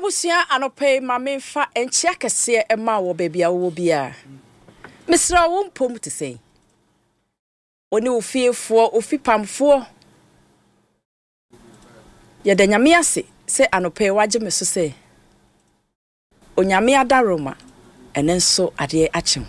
Abusia anope mamenfa enchia kese ema wo bebia wo bia. Misra wo mpom te sei. Oni ofiefo ofipamfo. Ye de nyame ase se anope waje meso se. Onyame adaroma enenso ade achim.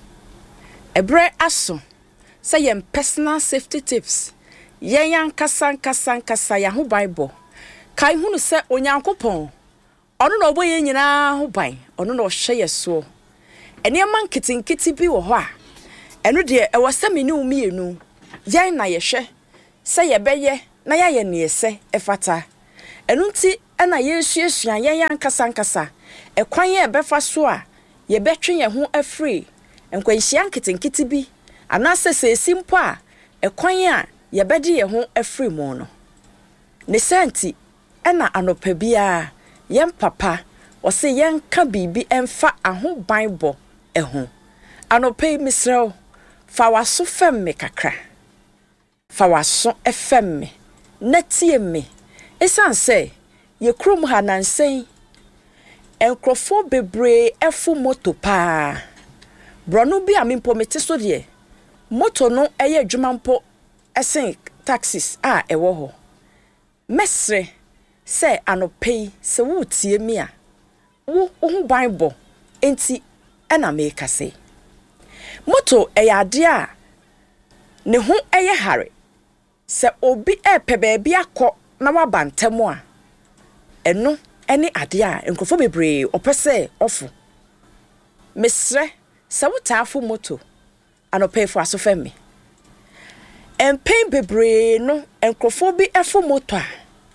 Ebre aso se yem personal safety tips. Yen yan kasa ya ho Bible. Kai hunu se onyankopon ono na oboye nyina ho ban ono na ohwe yeso ene man kitinkiti bi wo ho a eno de e wasame ni umienu yan na yehwe se yebeye na yaye ne ese efata eno nti na yesuesua yan kasa ekwan ye befa so a ye betwe ye ho afri enkwanhia nkitinkiti bi anase se simpo a ekwan a ye bede ye ho afri mu no ne senti ena anopa bia yen papa o se yen ka bibi emfa aho Bible eho anopa misreo fa waso fem me kakra fa waso efem me natie me esan se ye krom ha nansen enkrofo bebre efu moto pa brono bi amempo mete so de moto no eye adwuma mpo esen taxis a ewo ho mesre se anopei se wo tie mi a wo ho Bible enti ena me kase moto eyade a ne ho eye hare se obi epe baabi akọ na wabantam a eno ene ade a enkofo bebre opese ofu mesre se wo taafo moto anopei fo aso femi empen bebre no enkofo bi efo moto a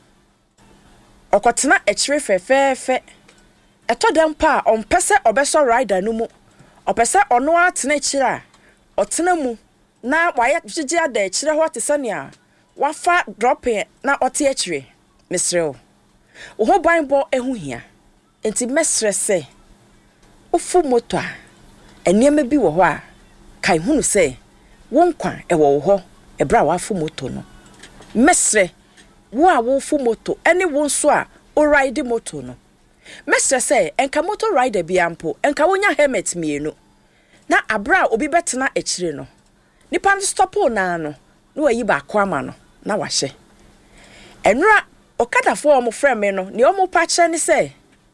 okotena echire fefefe etodem pa ompese obeso rider no mu opese ono atena echire a otena mu na waye gigi ada echire ho tesane a wafa dropping na ote echire misreo wo Bible ehu hia enti mesre se ofu moto a eniema bi wo ho a kai hunu se wonkwa ewo wo ho ebra wafu moto no mesre wo a wo fu moto ene wo nso a o ride moto no mesre say enka moto rider biampo enka wonya helmet mienu na abra obi betena echire no nipa stop na no na wayi ba kwama no na wahye enura okadafo omo frame no ne omo pa kire ne say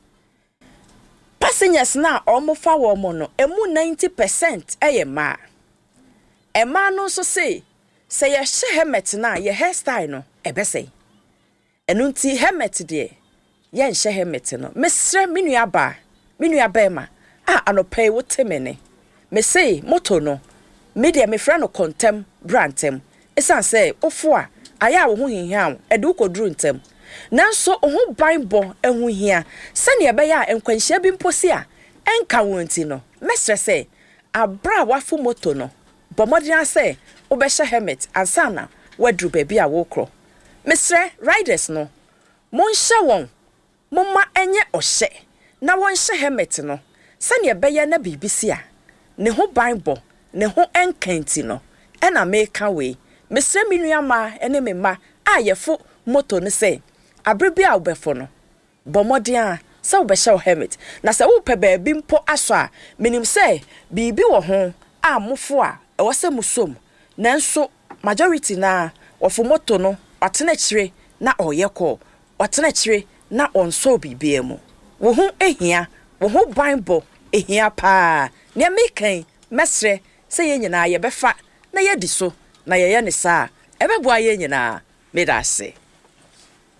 passengers na omo fa wo mo no emu 90% eye ma ema no so say ye hye helmet na ye hairstyle no ebesey enunti helmet de ye nhye helmet no mesre menua ba ma anopai wotemene me say moto no me de me fra no kontem brantem esan say ofo a aya wo ho hinhia ede ukoduru ntem nanso oho Bible ehu hia sane ebeya enkwanhia bi mposi a enka wonti no mesre say abra wafo moto no bomodin say obehye helmet ansana wadru baby a wokro mesre riders no monhye won momma enye ohye na wonhye helmet no sane ebeye na bibisi a ne ho Bible ne ho enkanti no ena meka we mesre minua ma ene mema a yefo moto ne say abrebi a obefo no bomodin a se obehye helmet na se wo pe baabi mpo aso a menim say bibi wo ho a mofo a ewo se musom nanso majority na ofo moto no watena chire na oyeko watena chire na onso bibia mu wo hu ehia wo hu Bible ehia pa ne mekan mesre se ye nyina ye befa na ye di so na ye ne sa ebeboa ye nyina medase